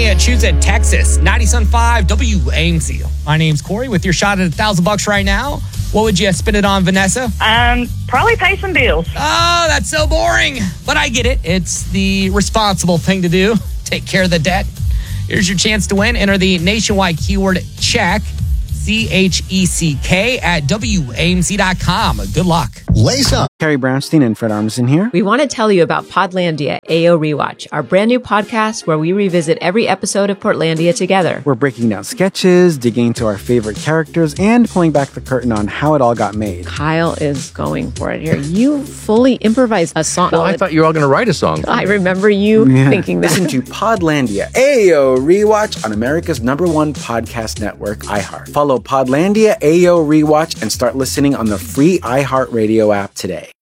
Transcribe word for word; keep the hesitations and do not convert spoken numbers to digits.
Massachusetts, Texas. ninety-seven point five W A M C. My name's Corey with your shot at a thousand bucks right now. What would you spend it on, Vanessa? Um, probably pay some bills. Oh, that's so boring. But I get it. It's the responsible thing to do. Take care of the debt. Here's your chance to win. Enter the nationwide keyword check, C H E C K, at W A M C dot com. Good luck. Lace up. Carrie Brownstein and Fred Armisen here. We want to tell you about Podlandia A O Rewatch, our brand new podcast where we revisit every episode of Portlandia together. We're breaking down sketches, digging into our favorite characters, and pulling back the curtain on how it all got made. Kyle is going for it here. You fully improvised a song. Well, I thought you were all going to write a song. I remember you Yeah. thinking that. Listen to Podlandia A O Rewatch on America's number one podcast network, iHeart. Follow Podlandia A O Rewatch and start listening on the free iHeartRadio app today.